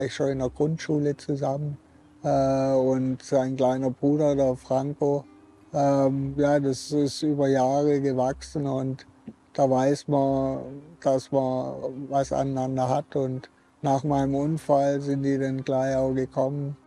ich schon in der Grundschule zusammen. Und sein kleiner Bruder, der Franco, ja, das ist über Jahre gewachsen und da weiß man, dass man was aneinander hat. Und nach meinem Unfall sind die dann gleich auch gekommen